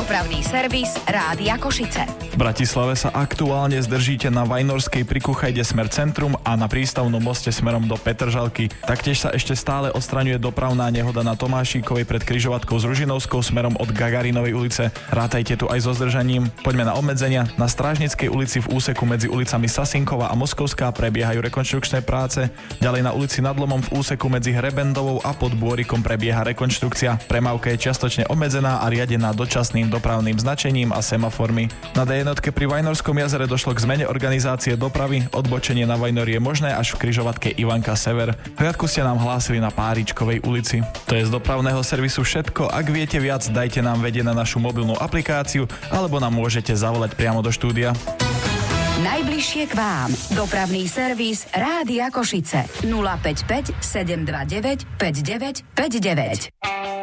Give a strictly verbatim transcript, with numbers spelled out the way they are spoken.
Dopravný servis Rádia Košice. V Bratislave sa aktuálne zdržíte na Vajnorskej pri Kuchajde smer centrum a na prístavnom moste smerom do Petržalky. Taktiež sa ešte stále odstraňuje dopravná nehoda na Tomášikovej pred križovatkou s Ružinovskou smerom od Gagarinovej ulice. Rátajte tu aj so zdržaním. Poďme na obmedzenia. Na Strážnickej ulici v úseku medzi ulicami Sasinková a Moskovská prebiehajú rekonštrukčné práce. Ďalej na ulici Nad Lomom v úseku medzi Hrebendovou a Pod Bôrikom prebieha rekonštrukcia. Premávka je čiastočne obmedzená a riadená dočasným dopravným značením a semaformi. Na dé jednotke pri Vajnorskom jazere došlo k zmene organizácie dopravy. Odbočenie na Vajnor je možné až v križovatke Ivanka Sever. Hliadku ste nám hlásili na Páričkovej ulici. To je z dopravného servisu všetko. Ak viete viac, dajte nám vedieť na našu mobilnú aplikáciu alebo nám môžete zavolať priamo do štúdia. Najbližšie k vám. Dopravný servis Rádia Košice. nula päť päť sedem dva deväť päť deväť päť deväť.